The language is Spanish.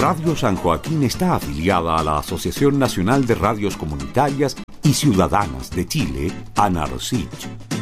Radio San Joaquín está afiliada a la Asociación Nacional de Radios Comunitarias y Ciudadanas de Chile, ANARCICH.